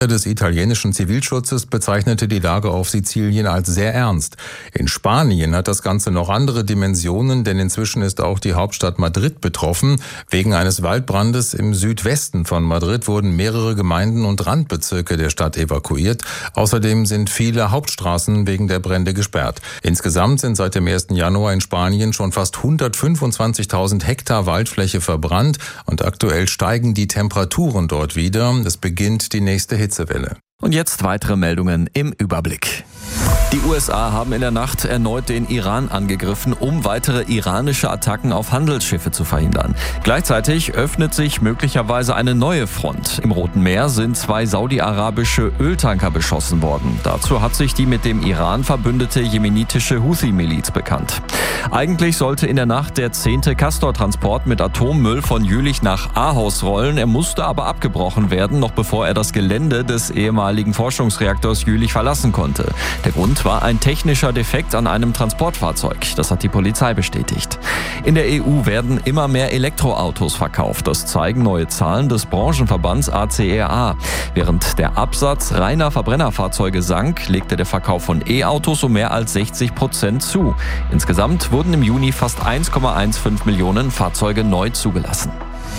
des italienischen Zivilschutzes bezeichnete die Lage auf Sizilien als sehr ernst. In Spanien hat das Ganze noch andere Dimensionen, denn inzwischen ist auch die Hauptstadt Madrid betroffen. Wegen eines Waldbrandes im Südwesten von Madrid wurden mehrere Gemeinden und Randbezirke der Stadt evakuiert. Außerdem sind viele Hauptstraßen wegen der Brände gesperrt. Insgesamt sind seit dem 1. Januar in Spanien schon fast 125.000 Hektar Waldfläche verbrannt und aktuell steigen die Temperaturen dort wieder. Es beginnt die nächste Hitzewelle. Und jetzt weitere Meldungen im Überblick. Die USA haben in der Nacht erneut den Iran angegriffen, um weitere iranische Attacken auf Handelsschiffe zu verhindern. Gleichzeitig öffnet sich möglicherweise eine neue Front. Im Roten Meer sind 2 saudi-arabische Öltanker beschossen worden. Dazu hat sich die mit dem Iran verbündete jemenitische Houthi-Miliz bekannt. Eigentlich sollte in der Nacht der 10. Castor-Transport mit Atommüll von Jülich nach Ahaus rollen. Er musste aber abgebrochen werden, noch bevor er das Gelände des ehemaligen Forschungsreaktors Jülich verlassen konnte. Der Grund war ein technischer Defekt an einem Transportfahrzeug. Das hat die Polizei bestätigt. In der EU werden immer mehr Elektroautos verkauft. Das zeigen neue Zahlen des Branchenverbands ACEA. Während der Absatz reiner Verbrennerfahrzeuge sank, legte der Verkauf von E-Autos um mehr als 60% zu. Insgesamt wurden im Juni fast 1,15 Millionen Fahrzeuge neu zugelassen.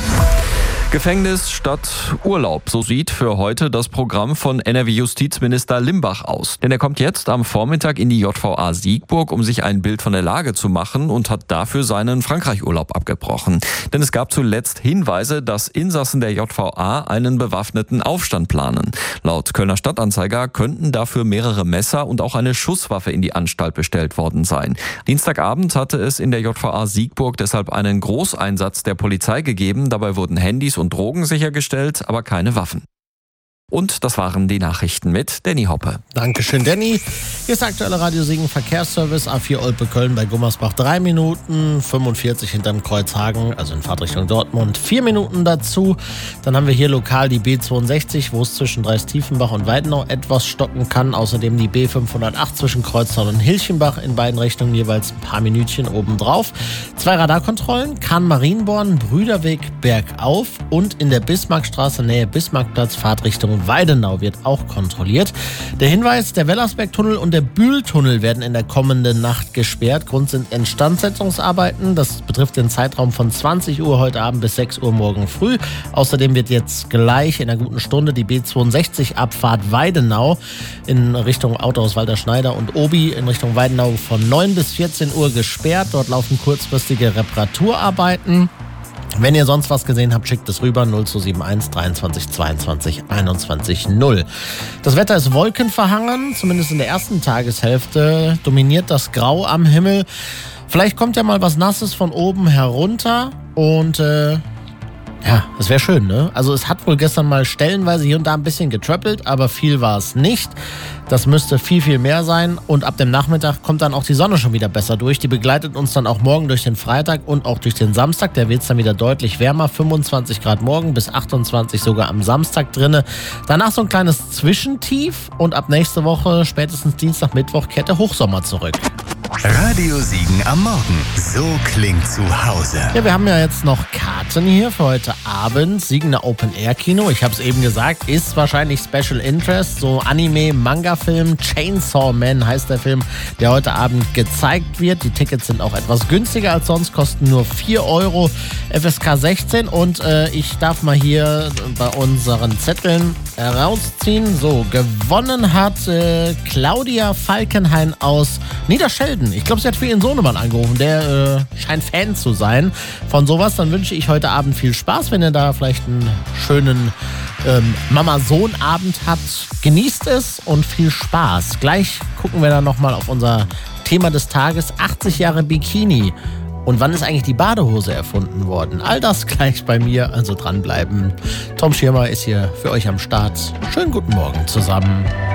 Gefängnis statt Urlaub, so sieht für heute das Programm von NRW-Justizminister Limbach aus. Denn er kommt jetzt am Vormittag in die JVA Siegburg, um sich ein Bild von der Lage zu machen und hat dafür seinen Frankreich-Urlaub abgebrochen. Denn es gab zuletzt Hinweise, dass Insassen der JVA einen bewaffneten Aufstand planen. Laut Kölner Stadtanzeiger könnten dafür mehrere Messer und auch eine Schusswaffe in die Anstalt bestellt worden sein. Dienstagabend hatte es in der JVA Siegburg deshalb einen Großeinsatz der Polizei gegeben. Dabei wurden Handys und Drogen sichergestellt, aber keine Waffen. Und das waren die Nachrichten mit Danny Hoppe. Dankeschön, Danny. Hier ist der aktuelle Radio Siegen Verkehrsservice. A4 Olpe-Köln bei Gummersbach 3 Minuten, 45 hinterm Kreuzhagen, also in Fahrtrichtung Dortmund 4 Minuten dazu. Dann haben wir hier lokal die B62, wo es zwischen Dreis-Tiefenbach und Weidenau etwas stocken kann. Außerdem die B508 zwischen Kreuztal und Hilchenbach in beiden Richtungen jeweils ein paar Minütchen obendrauf. 2 Radarkontrollen, Kahn-Marienborn, Brüderweg bergauf und in der Bismarckstraße Nähe Bismarckplatz Fahrtrichtung Weidenau wird auch kontrolliert. Der Hinweis, der Wellersbergtunnel und der Bühltunnel werden in der kommenden Nacht gesperrt. Grund sind Instandsetzungsarbeiten. Das betrifft den Zeitraum von 20 Uhr heute Abend bis 6 Uhr morgen früh. Außerdem wird jetzt gleich in einer guten Stunde die B62 Abfahrt Weidenau in Richtung Autohaus Walter Schneider und Obi in Richtung Weidenau von 9 bis 14 Uhr gesperrt. Dort laufen kurzfristige Reparaturarbeiten. Wenn ihr sonst was gesehen habt, schickt es rüber 0271 23 22 21 0. Das Wetter ist wolkenverhangen, zumindest in der ersten Tageshälfte dominiert das Grau am Himmel. Vielleicht kommt ja mal was Nasses von oben herunter und ja, das wäre schön, ne? Also es hat wohl gestern mal stellenweise hier und da ein bisschen getröppelt, aber viel war es nicht. Das müsste viel, viel mehr sein. Und ab dem Nachmittag kommt dann auch die Sonne schon wieder besser durch. Die begleitet uns dann auch morgen durch den Freitag und auch durch den Samstag. Da wird es dann wieder deutlich wärmer. 25 Grad morgen bis 28 sogar am Samstag drinne. Danach so ein kleines Zwischentief. Und ab nächste Woche, spätestens Dienstag, Mittwoch, kehrt der Hochsommer zurück. Radio Siegen am Morgen. So klingt zu Hause. Ja, wir haben ja jetzt noch Karten hier für heute Abend. Siegener Open Air Kino. Ich habe es eben gesagt, ist wahrscheinlich Special Interest. So Anime-Manga-Film. Chainsaw Man heißt der Film, der heute Abend gezeigt wird. Die Tickets sind auch etwas günstiger als sonst, kosten nur 4 Euro. FSK 16. Und ich darf mal hier bei unseren Zetteln herausziehen. So, gewonnen hat Claudia Falkenhain aus Niederschelden. Ich glaube, sie hat für ihren Sohnemann angerufen. Der scheint Fan zu sein von sowas. Dann wünsche ich heute Abend viel Spaß, wenn ihr da vielleicht einen schönen Mama-Sohn-Abend habt. Genießt es und viel Spaß. Gleich gucken wir dann nochmal auf unser Thema des Tages. 80 Jahre Bikini. Und wann ist eigentlich die Badehose erfunden worden? All das gleich bei mir, also dranbleiben. Tom Schirmer ist hier für euch am Start. Schönen guten Morgen zusammen.